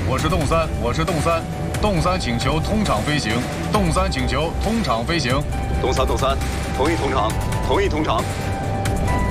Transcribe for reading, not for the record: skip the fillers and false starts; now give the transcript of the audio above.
我是洞三，我是洞三，洞三请求通场飞行，洞三请求通场飞行。 洞三，同意通场，同意通场。